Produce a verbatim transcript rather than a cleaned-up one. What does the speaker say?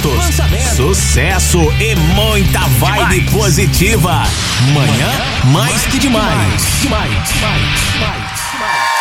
Lançamentos, Lançamentos, sucesso e muita vibe demais. Positiva. Manhã mais que demais. Demais, demais, demais, demais.